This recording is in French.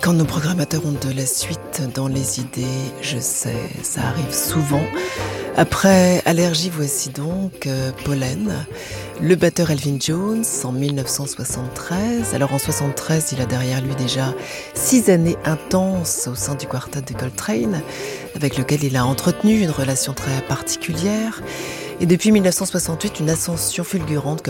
Quand nos programmateurs ont de la suite dans les idées, je sais, ça arrive souvent. Après Allergie, voici donc Pollen, le batteur Elvin Jones en 1973. Alors en 73, il a derrière lui déjà 6 années intenses au sein du quartet de Coltrane, avec lequel il a entretenu une relation très particulière. Et depuis 1968, une ascension fulgurante